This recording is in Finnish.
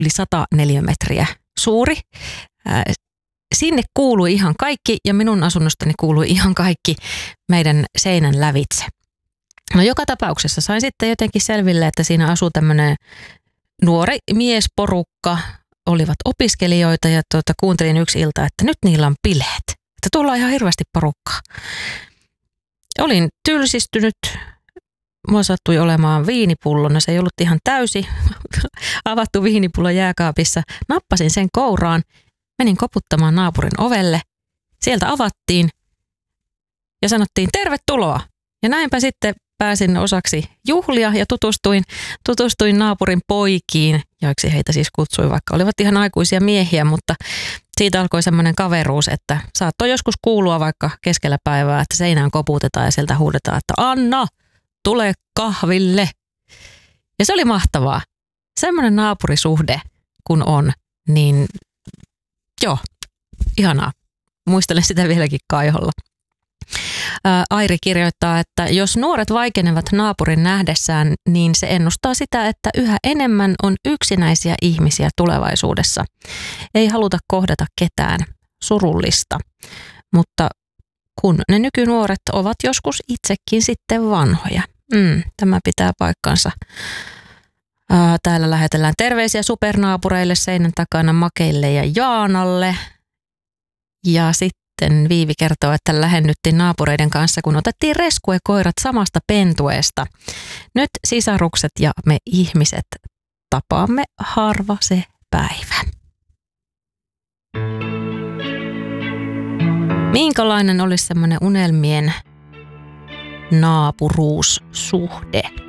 yli 100 neliömetriä suuri. Sinne kuului ihan kaikki ja minun asunnostani kuului ihan kaikki meidän seinän lävitse. No joka tapauksessa sain sitten jotenkin selville, että siinä asuu tämmöinen nuori miesporukka, olivat opiskelijoita ja kuuntelin yksi ilta, että nyt niillä on bileet, että tuolla on ihan hirveästi porukkaa. Olin tylsistynyt, mua sattui olemaan viinipullona, se ei ollut ihan täysi, avattu viinipullo jääkaapissa, nappasin sen kouraan, menin koputtamaan naapurin ovelle, sieltä avattiin ja sanottiin tervetuloa ja näinpä sitten pääsin osaksi juhlia ja tutustuin naapurin poikiin, joiksi heitä siis kutsui, vaikka olivat ihan aikuisia miehiä, mutta siitä alkoi semmoinen kaveruus, että saattoi joskus kuulua vaikka keskellä päivää, että seinään koputetaan ja sieltä huudetaan, että Anna, tule kahville. Ja se oli mahtavaa. Semmoinen naapurisuhde kun on, niin joo, ihanaa. Muistelen sitä vieläkin kaiholla. Airi kirjoittaa, että jos nuoret vaikenevat naapurin nähdessään, niin se ennustaa sitä, että yhä enemmän on yksinäisiä ihmisiä tulevaisuudessa. Ei haluta kohdata ketään, surullista, mutta kun ne nykynuoret ovat joskus itsekin sitten vanhoja. Tämä pitää paikkansa. Täällä lähetellään terveisiä supernaapureille seinän takana Makeille ja Jaanalle. Ja sitten Viivi kertoo, että lähennyttiin naapureiden kanssa, kun otettiin reskuekoirat samasta pentueesta. Nyt sisarukset ja me ihmiset tapaamme harva se päivä. Minkälainen olisi semmoinen unelmien naapuruussuhde?